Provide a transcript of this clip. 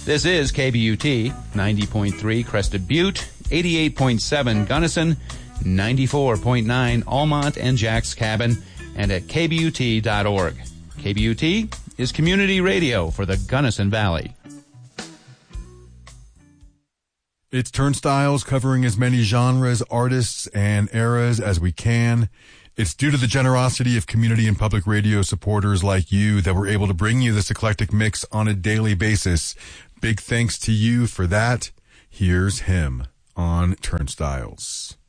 This is KBUT, 90.3 Crested Butte, 88.7 Gunnison, 94.9 Almont and Jack's Cabin, and at kbut.org. KBUT is community radio for the Gunnison Valley. It's Turnstiles, covering as many genres, artists, and eras as we can. It's due to the generosity of community and public radio supporters like you that we're able to bring you this eclectic mix on a daily basis. Big thanks to you for that. Here's him on Turnstiles.